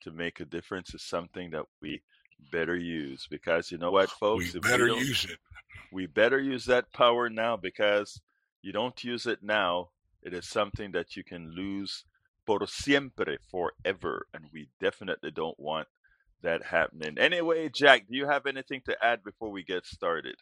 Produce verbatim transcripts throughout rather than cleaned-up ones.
to make a difference is something that we better use, because you know what, folks, We if we better don't, use it. we better use that power now, because you don't use it now, it is something that you can lose por siempre, forever, and we definitely don't want that happening. Anyway, Jack, do you have anything to add before we get started?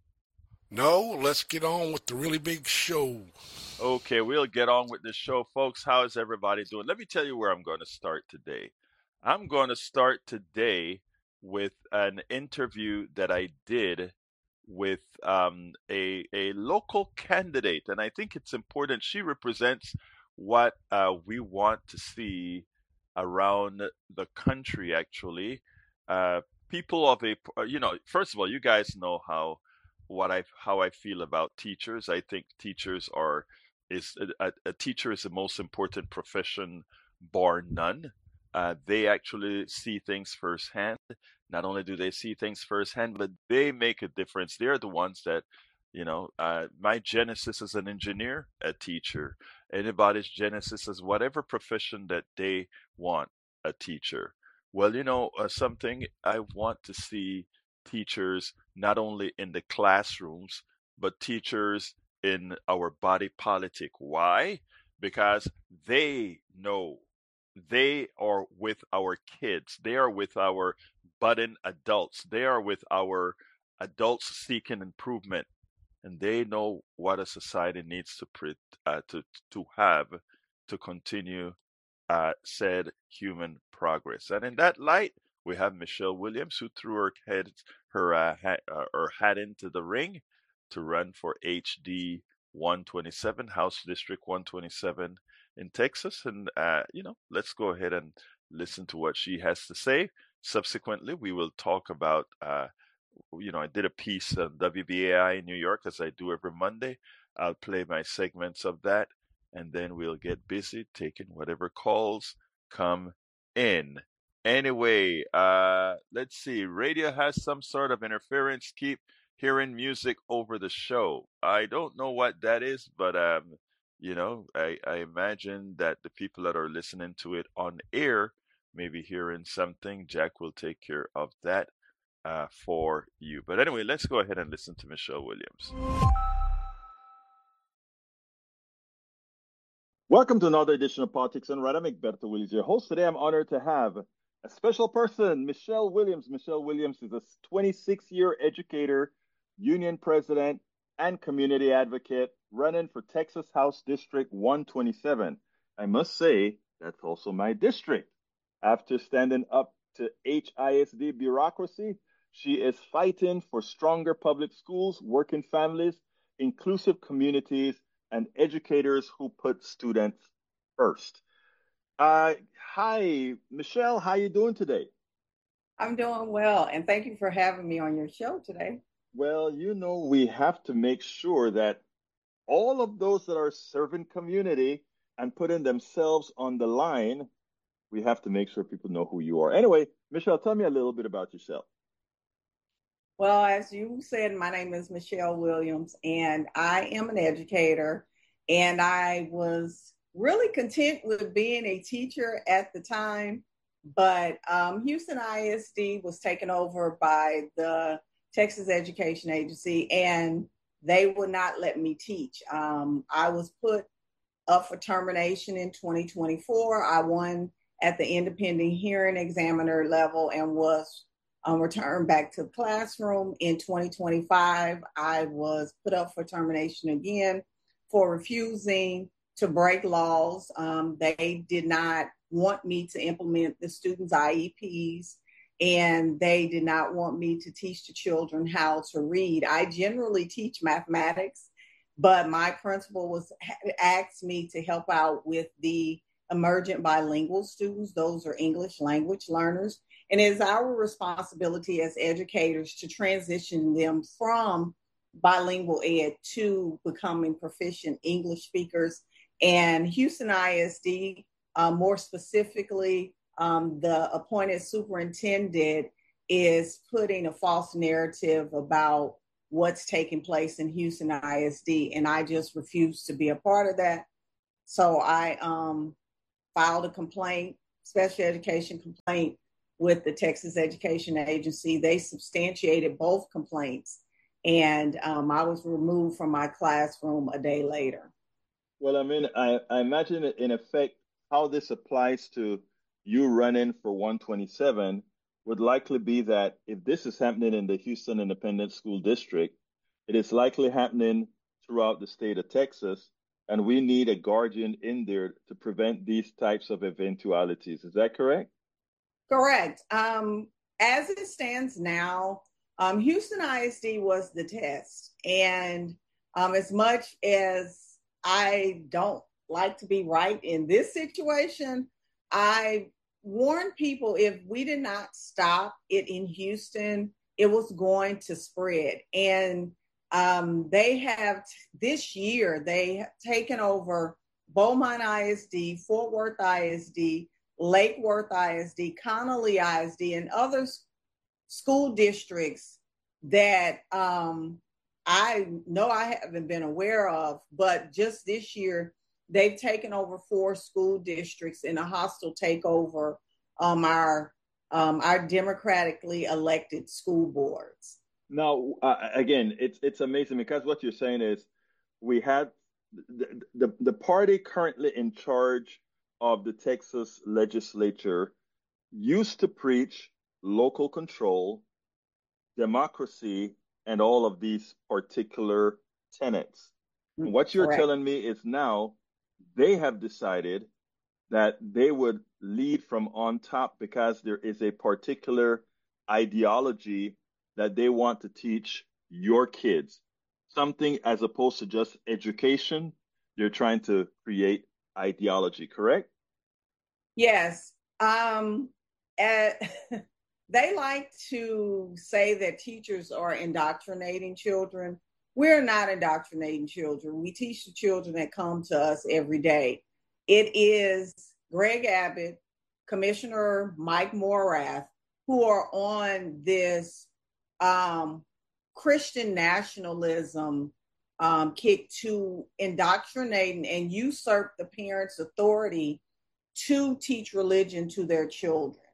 No, let's get on with the really big show. Okay, we'll get on with the show, folks. How is everybody doing? Let me tell you where I'm going to start today. I'm going to start today with an interview that I did with um, a a local candidate, and I think it's important. She represents what uh, we want to see around the country. Actually, uh, people of a uh, you know, first of all, you guys know how what I how I feel about teachers. I think teachers are is a, a teacher is the most important profession, bar none. Uh, they actually see things firsthand. Not only do they see things firsthand, but they make a difference. They're the ones that, you know, uh, my genesis as an engineer, a teacher. Anybody's genesis as whatever profession that they want, a teacher. Well, you know, uh, something I want to see teachers not only in the classrooms, but teachers in our body politic. Why? Because they know, they are with our kids, they are with our budding adults, they are with our adults seeking improvement, and they know what a society needs to pre- uh, to to have to continue uh, said human progress. And in that light, we have Michelle Williams, who threw her head her uh, hat, uh, her hat into the ring to run for H D one twenty-seven, House District one twenty-seven in Texas. And uh, you know, let's go ahead and listen to what she has to say. Subsequently, we will talk about. Uh, you know, I did a piece on W B A I in New York, as I do every Monday. I'll play my segments of that, and then we'll get busy taking whatever calls come in. Anyway, uh, let's see. Radio has some sort of interference. Keep hearing music over the show. I don't know what that is, but um, you know, I, I imagine that the people that are listening to it on air may be hearing something. Jack will take care of that uh, for you. But anyway, let's go ahead and listen to Michelle Williams. Welcome to another edition of Politics and Right. I'm Egberto Williams, your host. Today, I'm honored to have a special person, Michelle Williams. Michelle Williams is a twenty-six-year educator, union president, and community advocate running for Texas House District one twenty-seven. I must say, that's also my district. After standing up to H I S D bureaucracy, she is fighting for stronger public schools, working families, inclusive communities, and educators who put students first. Uh, hi, Michelle. How you doing today? I'm doing well, and thank you for having me on your show today. Well, you know, we have to make sure that all of those that are serving community and putting themselves on the line, we have to make sure people know who you are. Anyway, Michelle, tell me a little bit about yourself. Well, as you said, my name is Michelle Williams, and I am an educator, and I was really content with being a teacher at the time, but um, Houston I S D was taken over by the Texas Education Agency, and they would not let me teach. Um, I was put up for termination in twenty twenty-four. I won at the independent hearing examiner level and was um, returned back to the classroom. In twenty twenty-five, I was put up for termination again for refusing to break laws. Um, they did not want me to implement the students' I E Ps, and they did not want me to teach the children how to read. I generally teach mathematics, but my principal was asked me to help out with the emergent bilingual students. Those are English language learners. And it is our responsibility as educators to transition them from bilingual ed to becoming proficient English speakers. And Houston I S D, uh, more specifically, um, the appointed superintendent is putting a false narrative about what's taking place in Houston I S D, and I just refuse to be a part of that. So I um, filed a complaint special education complaint with the Texas Education Agency. They substantiated both complaints, and um, I was removed from my classroom a day later. Well, I mean, I, I imagine in effect how this applies to you running for one twenty-seven would likely be that if this is happening in the Houston Independent School District, it is likely happening throughout the state of Texas, and we need a guardian in there to prevent these types of eventualities. Is that correct? Correct. Um, as it stands now, um, Houston I S D was the test. And um, as much as I don't like to be right in this situation, I warned people if we did not stop it in Houston, it was going to spread. And um, they have, this year, they have taken over Beaumont I S D, Fort Worth I S D, Lake Worth I S D, Connolly I S D, and other school districts that um, I know I haven't been aware of, but just this year, they've taken over four school districts in a hostile takeover um, our, um, our democratically elected school boards. Now, uh, again, it's it's amazing because what you're saying is we had the, the, the party currently in charge of the Texas legislature used to preach local control, democracy, and all of these particular tenets. And what you're Correct. telling me is now they have decided that they would lead from on top because there is a particular ideology that they want to teach your kids. Something as opposed to just education, they're trying to create ideology, correct? Yes. Um, uh, they like to say that teachers are indoctrinating children. We're not indoctrinating children. We teach the children that come to us every day. It is Greg Abbott, Commissioner Mike Morath, who are on this um, Christian nationalism um, kick to indoctrinate and usurp the parents' authority to teach religion to their children.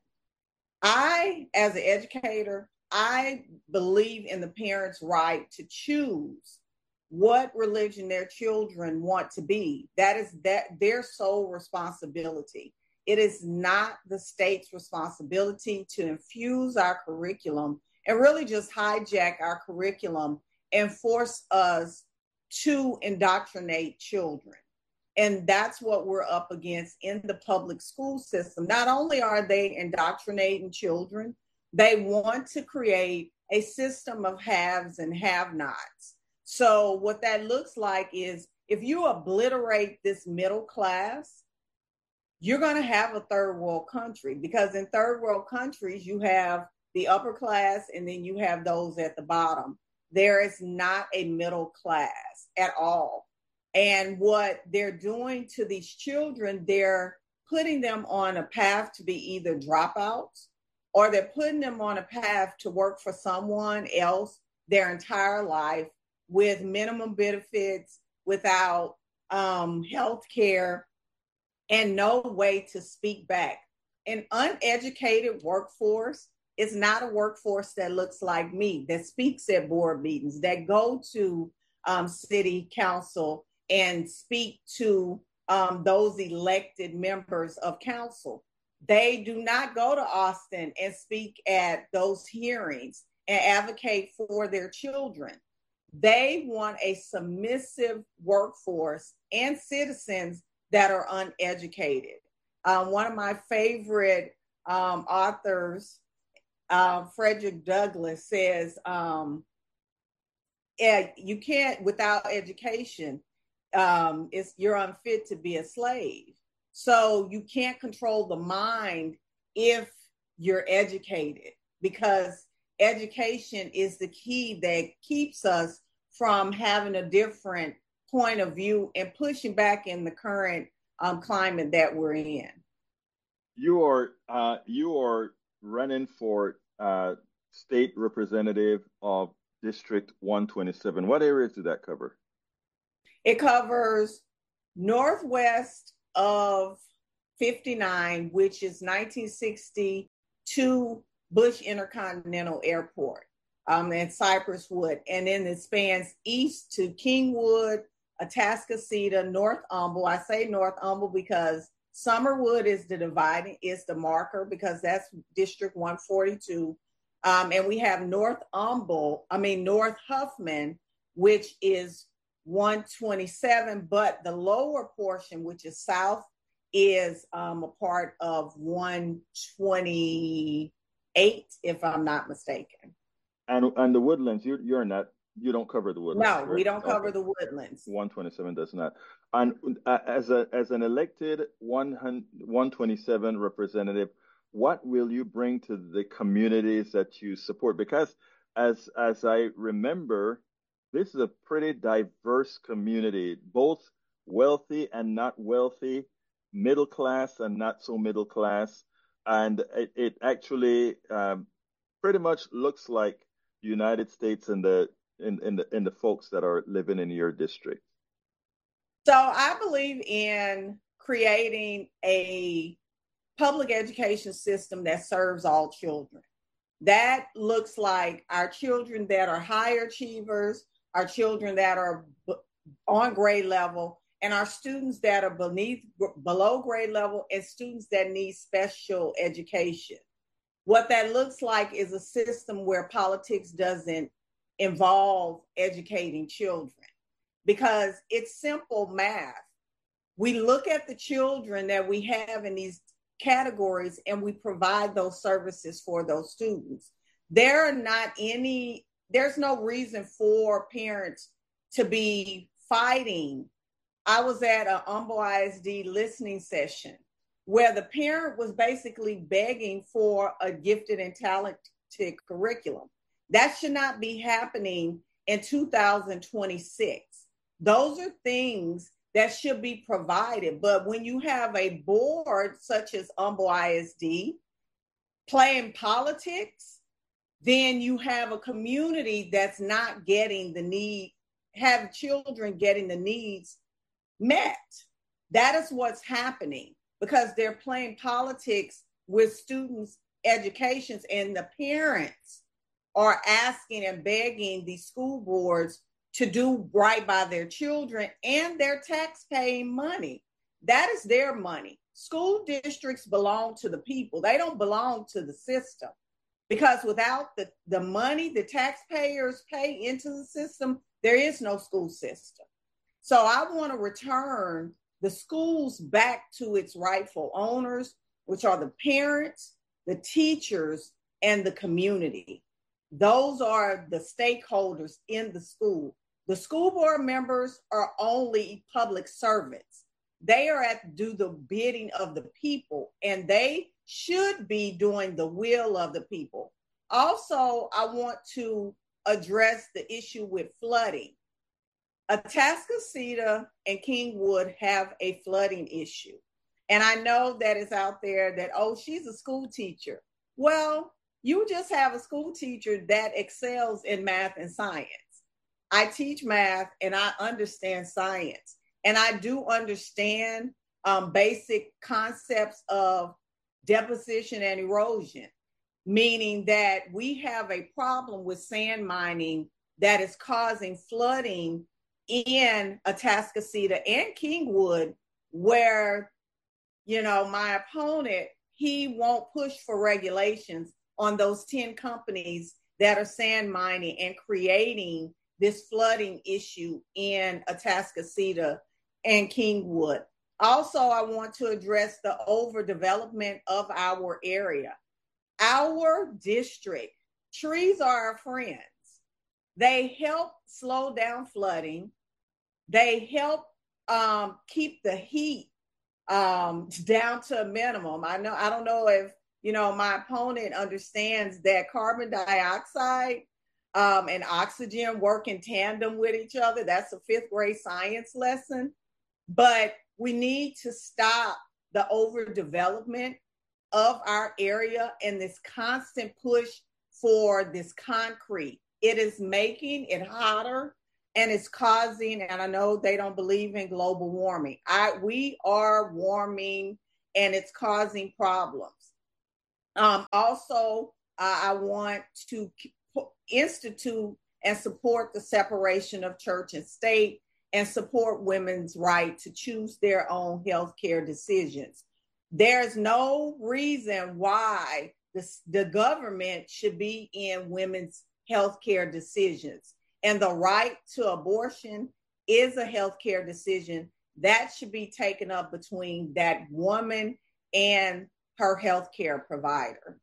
I, as an educator, I believe in the parents' right to choose what religion their children want to be. That is that their sole responsibility. It is not the state's responsibility to infuse our curriculum and really just hijack our curriculum and force us to indoctrinate children. And that's what we're up against in the public school system. Not only are they indoctrinating children, they want to create a system of haves and have-nots. So what that looks like is if you obliterate this middle class, you're going to have a third world country, because in third world countries, you have the upper class and then you have those at the bottom. There is not a middle class at all. And what they're doing to these children, they're putting them on a path to be either dropouts, or they're putting them on a path to work for someone else their entire life with minimum benefits, without um, health care, and no way to speak back. An uneducated workforce is not a workforce that looks like me, that speaks at board meetings, that go to um, city council and speak to um, those elected members of council. They do not go to Austin and speak at those hearings and advocate for their children. They want a submissive workforce and citizens that are uneducated. Um, one of my favorite um, authors, uh, Frederick Douglass, says, um, yeah, you can't, without education, um, it's, you're unfit to be a slave. So you can't control the mind if you're educated, because education is the key that keeps us from having a different point of view and pushing back in the current um, climate that we're in. You are uh, you are running for uh, state representative of District one twenty-seven. What areas do that cover? It covers northwest of fifty-nine, which is nineteen sixty-two Bush Intercontinental Airport um, in Cypress Wood. And then it spans east to Kingwood, Atascocita, North Humble. I say North Humble because Summerwood is the dividing, is the marker because that's District one forty-two. Um, and we have North Humble, I mean, North Huffman, which is one twenty-seven, but the lower portion, which is south, is um, a part of one twenty-eight, if I'm not mistaken. And and the Woodlands, you, you're not, you don't cover the Woodlands. No, correct? we don't cover okay. the Woodlands. one twenty-seven does not. And uh, as a as an elected one twenty-seven representative, what will you bring to the communities that you support? Because as as I remember, this is a pretty diverse community, both wealthy and not wealthy, middle class and not so middle class. And it, it actually um, pretty much looks like the United States and the in, in the in the folks that are living in your district. So I believe in creating a public education system that serves all children. That looks like our children that are higher achievers, our children that are b- on grade level, and our students that are beneath, below grade level, and students that need special education. What that looks like is a system where politics doesn't involve educating children, because it's simple math. We look at the children that we have in these categories and we provide those services for those students. There are not any, there's no reason for parents to be fighting. I was at a Humble I S D listening session where the parent was basically begging for a gifted and talented curriculum. That should not be happening in two thousand twenty-six. Those are things that should be provided. But when you have a board such as Humble I S D playing politics, then you have a community that's not getting the need, have children getting the needs met. That is what's happening because they're playing politics with students' educations, and the parents are asking and begging these school boards to do right by their children and their tax-paying money. That is their money. School districts belong to the people. They don't belong to the system, because without the, the money the taxpayers pay into the system, there is no school system. So I want to return the schools back to its rightful owners, which are the parents, the teachers, and the community. Those are the stakeholders in the school. The school board members are only public servants. They are at do the bidding of the people, and they should be doing the will of the people. Also, I want to address the issue with flooding. Atascocita and Kingwood have a flooding issue. And I know that it's out there that, oh, she's a school teacher. Well, you just have a school teacher that excels in math and science. I teach math and I understand science. And I do understand um, basic concepts of deposition and erosion, meaning that we have a problem with sand mining that is causing flooding in Atascocita and Kingwood, where, you know, my opponent, he won't push for regulations on those ten companies that are sand mining and creating this flooding issue in Atascocita and Kingwood. Also, I want to address the overdevelopment of our area. Our district, trees are our friends. They help slow down flooding. They help um, keep the heat um, down to a minimum. I know, I don't know if, you know, my opponent understands that carbon dioxide um, and oxygen work in tandem with each other. That's a fifth grade science lesson. But we need to stop the overdevelopment of our area and this constant push for this concrete. It is making it hotter, and it's causing, and I know they don't believe in global warming. I, we are warming, and it's causing problems. Um, also, uh, I want to institute and support the separation of church and state and support women's right to choose their own healthcare decisions. There's no reason why this, the government should be in women's healthcare decisions. And the right to abortion is a healthcare decision that should be taken up between that woman and her healthcare provider.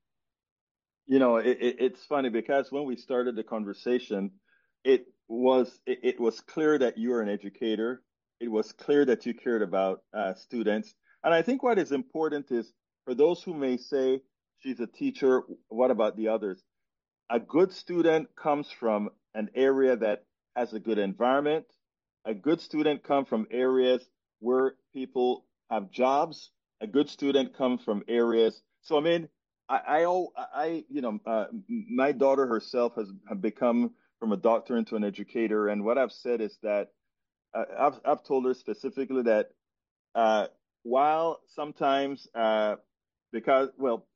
You know, it, it, it's funny because when we started the conversation, it was it, it was clear that you're an educator. It was clear that you cared about uh, students. And I think what is important is for those who may say she's a teacher, what about the others? A good student comes from an area that has a good environment. A good student comes from areas where people have jobs. A good student comes from areas. So I mean, I, I, I you know, uh, my daughter herself has become from a doctor into an educator, and what I've said is that uh, I've I've told her specifically that uh, while sometimes uh, because well,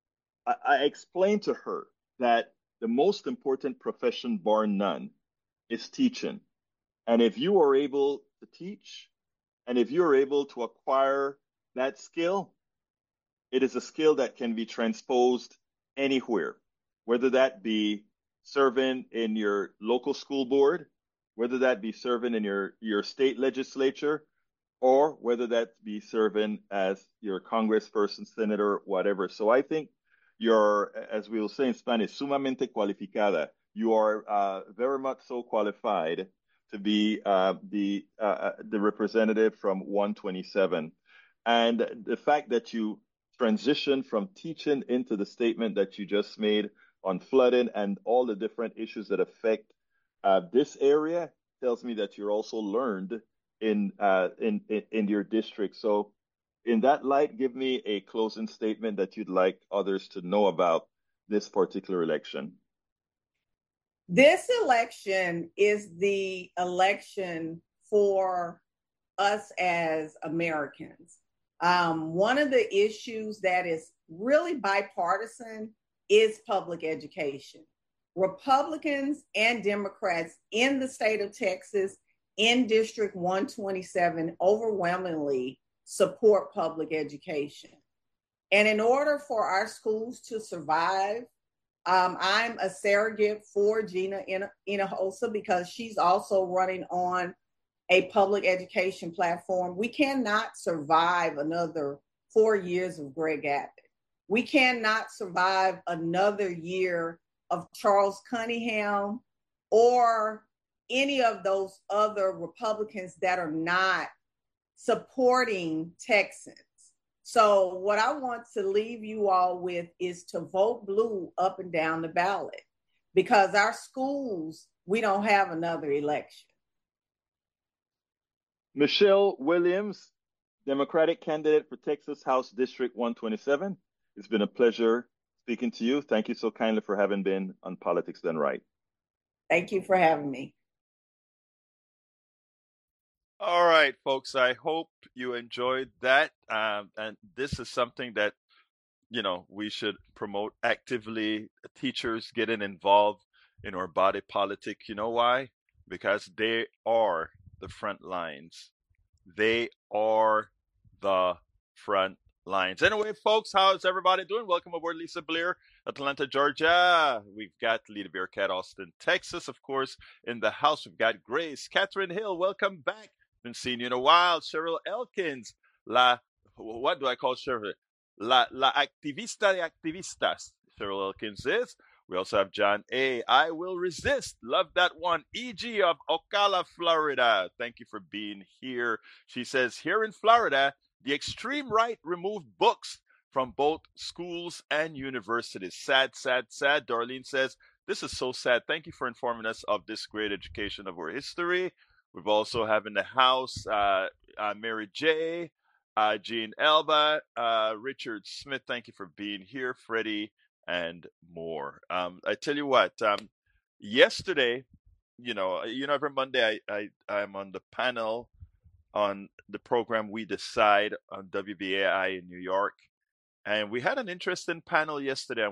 I, I explained to her that the most important profession, bar none, is teaching, and if you are able to teach, and if you're able to acquire that skill, it is a skill that can be transposed anywhere, whether that be serving in your local school board, whether that be serving in your, your state legislature, or whether that be serving as your congressperson, senator, whatever. So I think you're, as we will say in Spanish, sumamente cualificada. You are uh, very much so qualified to be uh, the uh, the representative from one twenty-seven. And the fact that you transition from teaching into the statement that you just made on flooding and all the different issues that affect uh, this area tells me that you're also learned in, uh, in in in your district. So, in that light, give me a closing statement that you'd like others to know about this particular election. This election is the election for us as Americans. Um, one of the issues that is really bipartisan is public education. Republicans and Democrats in the state of Texas in District one twenty-seven overwhelmingly support public education. And in order for our schools to survive, um, I'm a surrogate for Gina Hinojosa because she's also running on a public education platform. We cannot survive another four years of Greg Abbott. We cannot survive another year of Charles Cunningham or any of those other Republicans that are not supporting Texans. So what I want to leave you all with is to vote blue up and down the ballot, because our schools, we don't have another election. Michelle Williams, Democratic candidate for Texas House District one twenty-seven. It's been a pleasure speaking to you. Thank you so kindly for having been on Politics Done Right. Thank you for having me. All right, folks, I hope you enjoyed that. Um, and this is something that, you know, we should promote actively. Teachers getting involved in our body politic. You know why? Because they are the front lines. They are the front lines. Anyway, folks, how's everybody doing? Welcome aboard, Lisa Blair, Atlanta, Georgia. We've got Lita Bearcat, Austin, Texas, of course, in the house. We've got Grace, Catherine Hill. Welcome back. Been seeing you in a while. Cheryl Elkins, la, what do I call Cheryl? La, la activista de activistas. Cheryl Elkins is. We also have John A. I Will Resist. Love that one. E G of Ocala, Florida. Thank you for being here. She says, here in Florida, the extreme right removed books from both schools and universities. Sad, sad, sad. Darlene says, this is so sad. Thank you for informing us of this great education of our history. We've also have in the house uh, uh, Mary J., uh, Jean Elba, uh, Richard Smith. Thank you for being here. Freddie, and more. Um, I tell you what, um, yesterday, you know, you know, every Monday I, I, I'm on the panel on the program We Decide on W B A I in New York. And we had an interesting panel yesterday.